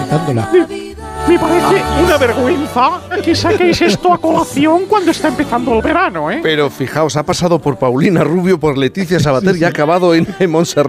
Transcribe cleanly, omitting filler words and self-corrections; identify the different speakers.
Speaker 1: matándola.
Speaker 2: Me parece una vergüenza que saquéis esto a colación cuando está empezando el verano, ¿eh?
Speaker 3: Pero fijaos, ha pasado por Paulina Rubio, por Leticia Sabater y ha acabado en Montserrat